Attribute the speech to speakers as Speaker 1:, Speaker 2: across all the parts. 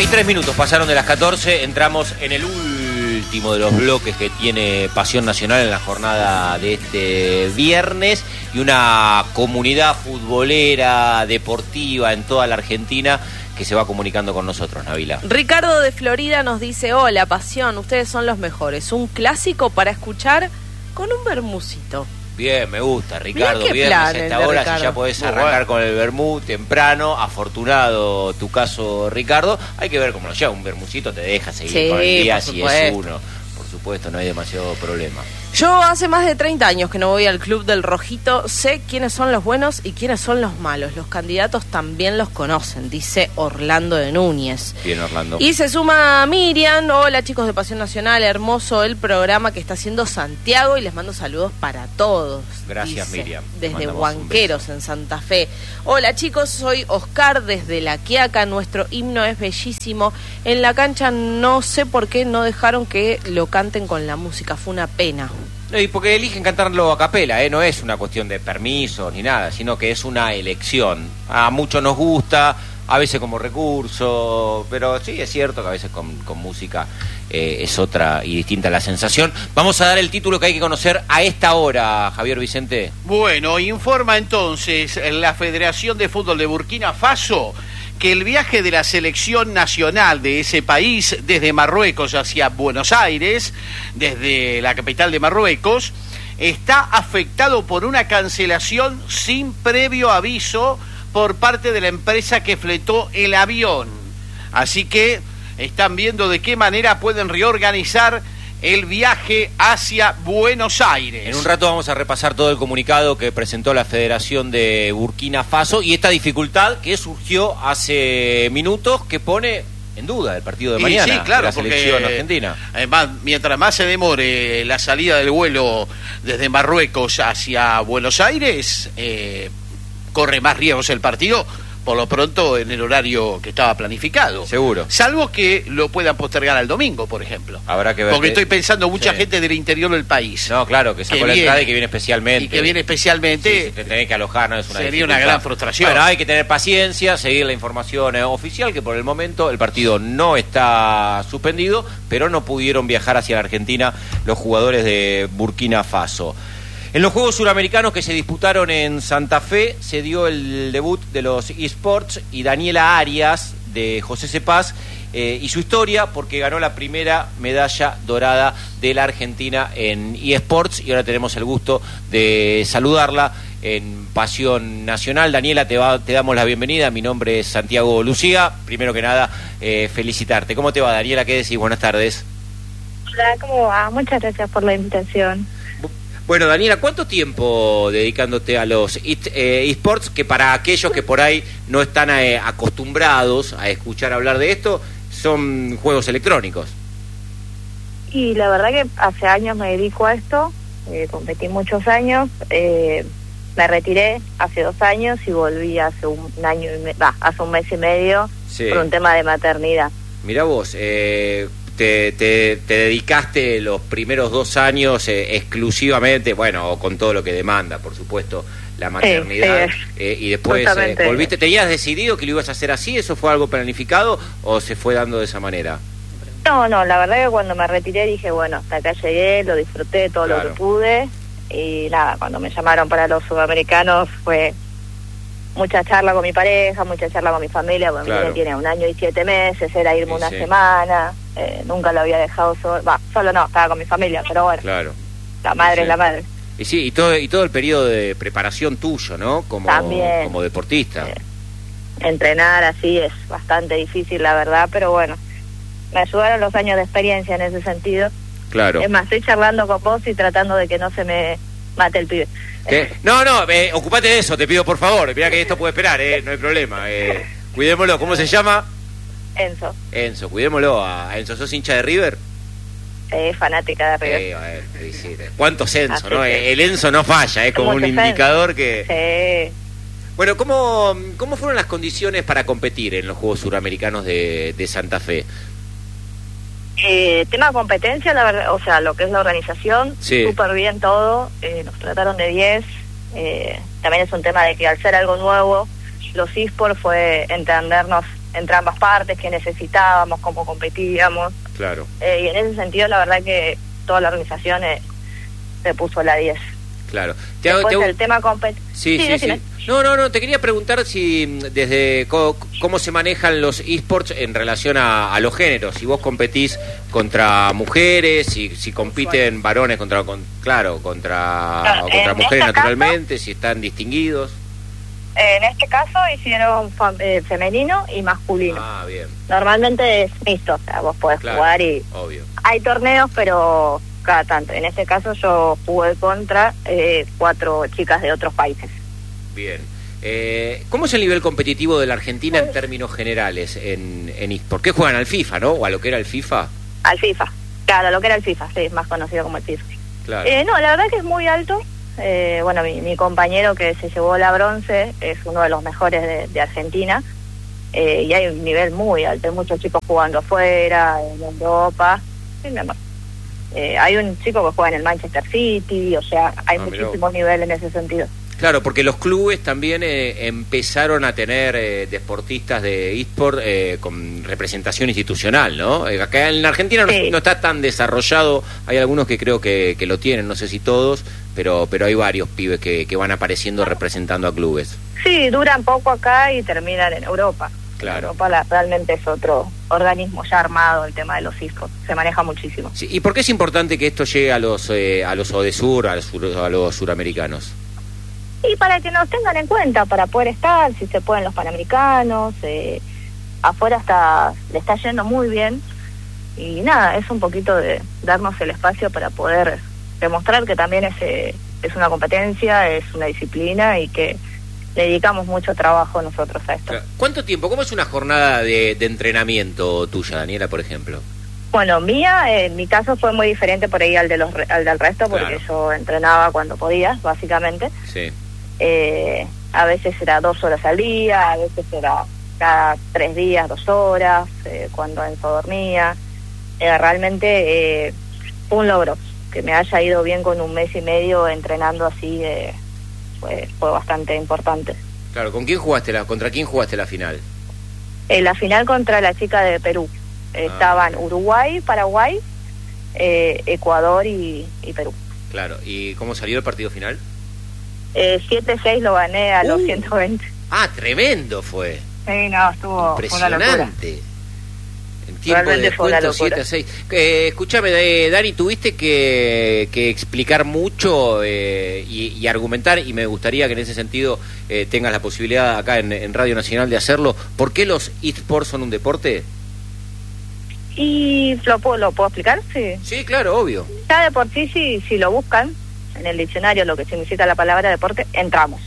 Speaker 1: 33 minutos pasaron de las 14, entramos en el último de los bloques que tiene Pasión Nacional en la jornada de este viernes, y una comunidad futbolera, deportiva en toda la Argentina que se va comunicando con nosotros, Nabila.
Speaker 2: Ricardo de Florida nos dice: hola, Pasión, ustedes son los mejores, un clásico para escuchar con un vermucito.
Speaker 1: Bien, me gusta, Ricardo. Viernes a esta hora,
Speaker 2: Ricardo.
Speaker 1: si ya podés arrancar con el vermú temprano. Afortunado tu caso, Ricardo. Hay que ver cómo lo lleva. Un vermucito te deja seguir con el día si es uno. Por supuesto, no hay demasiado problema.
Speaker 2: Yo hace más de 30 años que no voy al Club del Rojito. Sé quiénes son los buenos y quiénes son los malos. Los candidatos también los conocen, dice Orlando de Núñez.
Speaker 1: Bien, Orlando.
Speaker 2: Y se suma Miriam. Hola, chicos de Pasión Nacional. Hermoso el programa que está haciendo Santiago y les mando saludos para todos.
Speaker 1: Gracias,
Speaker 2: dice,
Speaker 1: Miriam.
Speaker 2: desde Huanqueros, en Santa Fe. Hola, chicos, soy Oscar desde La Quiaca. Nuestro himno es bellísimo. En la cancha no sé por qué no dejaron que lo canten con la música. Fue una pena.
Speaker 1: Y porque eligen cantarlo a capela, no es una cuestión de permiso ni nada, sino que es una elección. A muchos nos gusta, a veces como recurso, pero sí es cierto que a veces con música es otra y distinta la sensación. Vamos a dar el título que hay que conocer a esta hora, Javier Vicente.
Speaker 3: Bueno, informa entonces la Federación de Fútbol de Burkina Faso que el viaje de la selección nacional de ese país desde Marruecos hacia Buenos Aires, desde la capital de Marruecos, está afectado por una cancelación sin previo aviso por parte de la empresa que fletó el avión. Así que están viendo de qué manera pueden reorganizar el viaje hacia Buenos Aires.
Speaker 1: En un rato vamos a repasar todo el comunicado que presentó la Federación de Burkina Faso y esta dificultad que surgió hace minutos que pone en duda el partido de mañana,
Speaker 3: sí, claro,
Speaker 1: de la selección argentina.
Speaker 3: Además, mientras más se demore la salida del vuelo desde Marruecos hacia Buenos Aires, corre más riesgos el partido, por lo pronto en el horario que estaba planificado.
Speaker 1: Seguro.
Speaker 3: Salvo que lo puedan postergar al domingo, por ejemplo.
Speaker 1: Habrá que ver.
Speaker 3: Porque estoy pensando mucha gente del interior del país.
Speaker 1: No, claro, que sacó la entrada y que viene especialmente.
Speaker 3: Y que viene especialmente.
Speaker 1: Sí, si te tenés que alojar, no es una
Speaker 3: sería
Speaker 1: dificultad.
Speaker 3: una gran frustración.
Speaker 1: Bueno, hay que tener paciencia, seguir la información oficial, que por el momento el partido no está suspendido, pero no pudieron viajar hacia la Argentina los jugadores de Burkina Faso. En los Juegos Suramericanos que se disputaron en Santa Fe se dio el debut de los eSports y Daniela Arias de José Cepaz y su historia, porque ganó la primera medalla dorada de la Argentina en eSports y ahora tenemos el gusto de saludarla en Pasión Nacional. Daniela, te damos la bienvenida. Mi nombre es Santiago Lucía. Primero que nada, felicitarte. ¿Cómo te va, Daniela? ¿Qué decís? Buenas tardes.
Speaker 4: Hola, ¿cómo va? Muchas gracias por la invitación.
Speaker 1: Bueno, Daniela, ¿cuánto tiempo dedicándote a los eSports? Que para aquellos que por ahí no están acostumbrados a escuchar hablar de esto, son juegos electrónicos.
Speaker 4: Y la verdad que hace años me dedico a esto, competí muchos años, me retiré hace 2 años y volví hace hace un mes y medio, sí, por un tema de maternidad.
Speaker 1: Mirá vos, te dedicaste los primeros 2 años exclusivamente, bueno, con todo lo que demanda, por supuesto, la maternidad, y después volviste. ¿Tenías decidido que lo ibas a hacer así? ¿Eso fue algo planificado o se fue dando de esa manera?
Speaker 4: No, la verdad que cuando me retiré dije, bueno, hasta acá llegué, lo disfruté todo lo que pude, y nada, cuando me llamaron para los sudamericanos fue mucha charla con mi pareja, mucha charla con mi familia, porque mi niña tiene 1 año y 7 meses, era irme una semana, nunca lo había dejado solo no, estaba con mi familia, pero bueno, la madre es la madre.
Speaker 1: Y sí, y todo el periodo de preparación tuyo, ¿no? Como deportista.
Speaker 4: Entrenar así es bastante difícil, la verdad, pero bueno, me ayudaron los años de experiencia en ese sentido.
Speaker 1: Claro.
Speaker 4: Es más, estoy charlando con vos y tratando de que no se me mate el pibe.
Speaker 1: No, ocupate de eso, te pido por favor. Mirá que esto puede esperar, no hay problema. Cuidémoslo. ¿Cómo se llama? Enzo, cuidémoslo a Enzo. ¿Sos hincha de River?
Speaker 4: Fanática de River.
Speaker 1: ¿Cuántos Enzo, no? El Enzo no falla, es como un indicador que... Bueno, ¿cómo fueron las condiciones para competir en los Juegos Suramericanos de Santa Fe?
Speaker 4: Tema de competencia, la verdad, o sea, lo que es la organización, súper bien todo, nos trataron de 10, también es un tema de que al ser algo nuevo, los eSports fue entendernos entre ambas partes, qué necesitábamos, cómo competíamos.
Speaker 1: Claro.
Speaker 4: Y en ese sentido, la verdad que toda la organización se puso a la 10.
Speaker 1: Claro.
Speaker 4: Después el tema
Speaker 1: Sí. No, te quería preguntar si desde cómo se manejan los eSports en relación a los géneros, si vos competís contra mujeres, si compiten varones contra mujeres naturalmente, si están distinguidos.
Speaker 4: En este caso hicieron femenino y masculino.
Speaker 1: Ah, bien.
Speaker 4: Normalmente es mixto, o sea, vos podés jugar y...
Speaker 1: Obvio.
Speaker 4: Hay torneos, pero cada tanto. En este caso yo jugué contra 4 chicas de otros países.
Speaker 1: Bien. ¿Cómo es el nivel competitivo de la Argentina en términos generales en eSport? ¿Qué juegan al FIFA, no? ¿O a lo que era el FIFA?
Speaker 4: Al FIFA. Claro, lo que era el FIFA, sí, más conocido como el FIFA.
Speaker 1: Claro.
Speaker 4: No, la verdad que es muy alto. Bueno, mi compañero que se llevó la bronce es uno de los mejores de Argentina. Y hay un nivel muy alto. Hay muchos chicos jugando afuera, en Europa. Sí, mi amor. Hay un chico que juega en el Manchester City, o sea, hay muchísimo nivel en ese sentido.
Speaker 1: Claro, porque los clubes también empezaron a tener deportistas de eSport con representación institucional, ¿no? Acá en la Argentina no está tan desarrollado, hay algunos que creo que lo tienen, no sé si todos, pero hay varios pibes que van apareciendo representando a clubes.
Speaker 4: Sí, duran poco acá y terminan en Europa.
Speaker 1: Claro.
Speaker 4: Europa realmente es otro organismo ya armado, el tema de los eSports, se maneja muchísimo.
Speaker 1: Sí, ¿y por qué es importante que esto llegue a los ODESUR, a los suramericanos?
Speaker 4: Y para que nos tengan en cuenta, para poder estar, si se pueden los panamericanos, afuera le está yendo muy bien, y nada, es un poquito de darnos el espacio para poder demostrar que también es una competencia, es una disciplina y que le dedicamos mucho trabajo nosotros a esto.
Speaker 1: ¿Cuánto tiempo? ¿Cómo es una jornada de entrenamiento tuya, Daniela, por ejemplo?
Speaker 4: Bueno, en mi caso fue muy diferente por ahí al del resto, porque yo entrenaba cuando podía, básicamente.
Speaker 1: Sí.
Speaker 4: A veces era 2 horas al día, a veces era cada 3 días, 2 horas, cuando Enzo dormía. Realmente fue un logro, que me haya ido bien con 1 mes y medio entrenando así, fue bastante importante.
Speaker 1: Claro, ¿contra quién jugaste la final?
Speaker 4: La final contra la chica de Perú. Estaban Uruguay, Paraguay, Ecuador y Perú.
Speaker 1: Claro, ¿y cómo salió el partido final?
Speaker 4: 7-6 lo gané a los 120.
Speaker 1: Ah, tremendo fue.
Speaker 4: Sí, no, estuvo
Speaker 1: impresionante. En tiempo de descuento 7-6. Escúchame, Dani, tuviste que explicar mucho y argumentar, y me gustaría que en ese sentido tengas la posibilidad acá en Radio Nacional de hacerlo. ¿Por qué los eSports son un deporte?
Speaker 4: ¿Y lo puedo explicar? Sí.
Speaker 1: Sí, claro, obvio.
Speaker 4: Ya de por sí, si lo buscan en el diccionario, lo que significa la palabra deporte, entramos.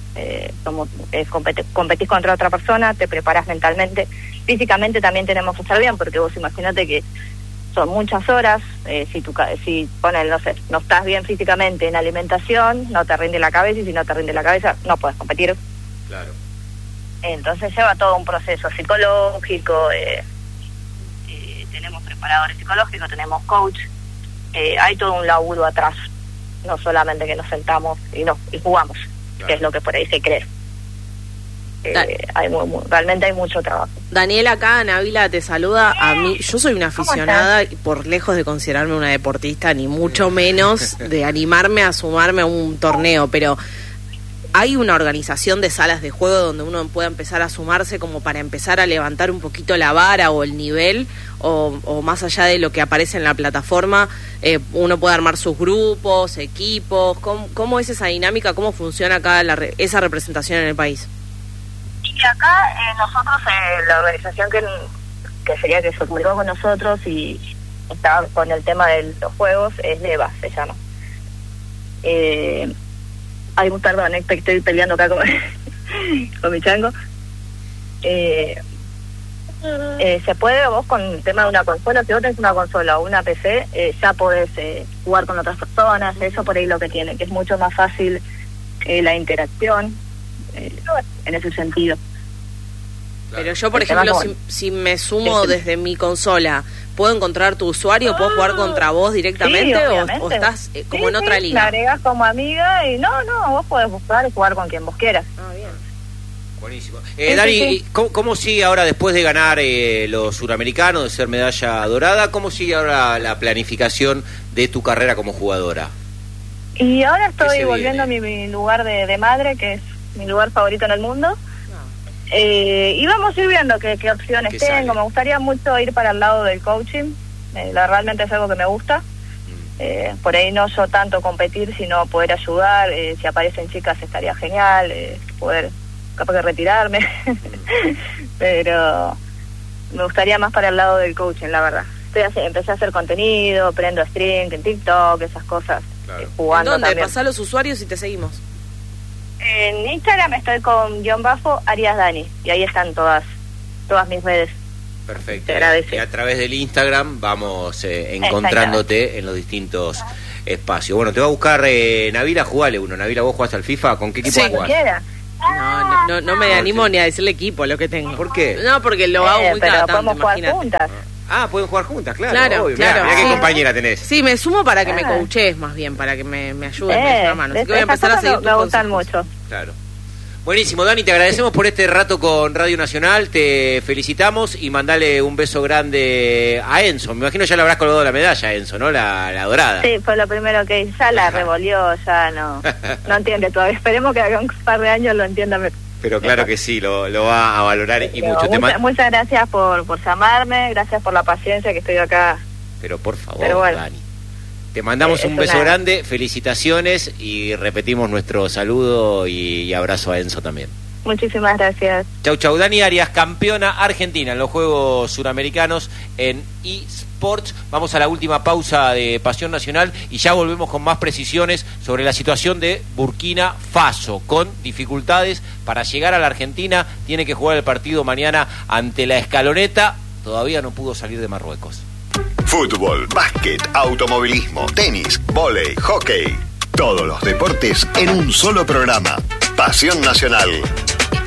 Speaker 4: Competís contra otra persona, te preparas mentalmente, físicamente también tenemos que estar bien, porque vos imagínate que son muchas horas, si ponen, no sé, no estás bien físicamente en alimentación, no te rinde la cabeza, y si no te rinde la cabeza, no puedes competir.
Speaker 1: Claro.
Speaker 4: Entonces lleva todo un proceso psicológico, tenemos preparadores psicológicos, tenemos coach, hay todo un laburo atrás, no solamente que nos sentamos y jugamos, claro, que es lo que por ahí se cree. Realmente hay mucho trabajo.
Speaker 2: Daniela, acá Nabila te saluda. A mí, yo soy una aficionada, por lejos de considerarme una deportista, ni mucho menos de animarme a sumarme a un torneo, pero ¿hay una organización de salas de juego donde uno pueda empezar a sumarse como para empezar a levantar un poquito la vara o el nivel? O más allá de lo que aparece en la plataforma, uno puede armar sus grupos, equipos? ¿Cómo es esa dinámica? ¿Cómo funciona acá esa representación en el país?
Speaker 4: Y acá nosotros, la organización que sería que se comunicó con nosotros y estaba con el tema de los juegos, es LEVA, se llama. Perdón, estoy peleando acá con mi chango. Se puede, vos con el tema de una consola, si vos tenés una consola o una PC, ya podés jugar con otras personas, eso por ahí lo que tiene, que es mucho más fácil la interacción, en ese sentido.
Speaker 2: Pero yo, por ejemplo, si me sumo desde mi consola, ¿puedo encontrar tu usuario? ¿Puedo jugar contra vos directamente?
Speaker 4: Sí,
Speaker 2: o estás como en otra liga?
Speaker 4: Me agregás como amiga y no, vos podés buscar y jugar con quien vos quieras.
Speaker 2: Ah, bien.
Speaker 1: Buenísimo. Dani, sí. ¿Cómo sigue ahora, después de ganar los suramericanos, de ser medalla dorada, cómo sigue ahora la planificación de tu carrera como jugadora?
Speaker 4: Y ahora estoy volviendo a mi lugar de madre, que es mi lugar favorito en el mundo. Y vamos a ir viendo qué opciones tengo. Sale? Me gustaría mucho ir para el lado del coaching. Realmente es algo que me gusta. Por ahí no yo tanto competir, sino poder ayudar. Si aparecen chicas estaría genial. Poder capaz que retirarme. Pero me gustaría más para el lado del coaching, la verdad. Empecé a hacer contenido, prendo stream en TikTok, esas cosas.
Speaker 2: Claro. Jugando. ¿Dónde? También. Pasá los usuarios y te seguimos.
Speaker 4: En Instagram estoy con _Arias Dani, y ahí están todas mis redes.
Speaker 1: Perfecto. Y a través del Instagram vamos encontrándote en los distintos espacios. Bueno, te va a buscar Nabila, jugale uno. Nabila, ¿vos jugás al FIFA? ¿Con qué equipo jugás?
Speaker 2: No me animo ni a decirle equipo lo que tengo.
Speaker 1: ¿Por qué?
Speaker 2: No, porque lo hago muy cada tanto,
Speaker 4: podemos jugar juntas.
Speaker 1: Pueden jugar juntas, claro. Mirá qué compañera tenés.
Speaker 2: Sí, me sumo para que me coaches más bien, para que me ayudes, me des una mano. Así que voy a empezar a seguir tus
Speaker 4: consejos. Me gustan mucho.
Speaker 1: Claro. Buenísimo, Dani, te agradecemos por este rato con Radio Nacional, te felicitamos y mandale un beso grande a Enzo. Me imagino ya le habrás colgado la medalla a Enzo, ¿no? La dorada.
Speaker 4: Sí, fue lo primero que hice. Ya la revolvió, ya no entiende todavía. Esperemos que haga un par de años lo entienda mejor.
Speaker 1: Pero claro que sí, lo va a valorar y mucho.
Speaker 4: Muchas gracias por llamarme, gracias por la paciencia que estoy acá.
Speaker 1: Pero por favor, Dani. Te mandamos un beso grande, felicitaciones y repetimos nuestro saludo y abrazo a Enzo también.
Speaker 4: Muchísimas gracias.
Speaker 1: Chau. Dani Arias, campeona argentina en los Juegos Suramericanos en eSports. Vamos a la última pausa de Pasión Nacional y ya volvemos con más precisiones sobre la situación de Burkina Faso, con dificultades para llegar a la Argentina. Tiene que jugar el partido mañana ante la Escaloneta. Todavía no pudo salir de Marruecos.
Speaker 5: Fútbol, básquet, automovilismo, tenis, vóley, hockey. Todos los deportes en un solo programa. Pasión Nacional.